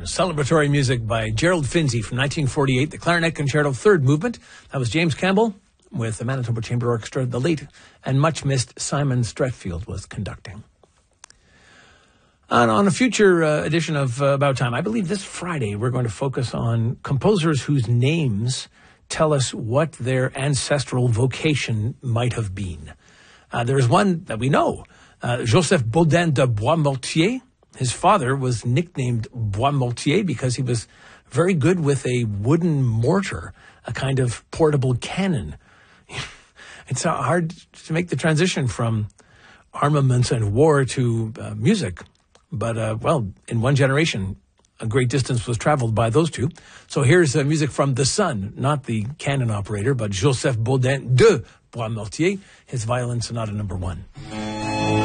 celebratory music by Gerald Finzi from 1948, the Clarinet Concerto, third movement. That was James Campbell with the Manitoba Chamber Orchestra. The late and much missed Simon Stretfield was conducting. And on a future edition of About Time, I believe this Friday, we're going to focus on composers whose names tell us what their ancestral vocation might have been. There is one that we know, Joseph Baudin de Boismortier. His father was nicknamed Boismortier because he was very good with a wooden mortar, a kind of portable cannon. It's hard to make the transition from armaments and war to music. But, in one generation, a great distance was traveled by those two. So here's music from the son, not the cannon operator, but Joseph Baudin de Boismortier, his violin sonata number 1.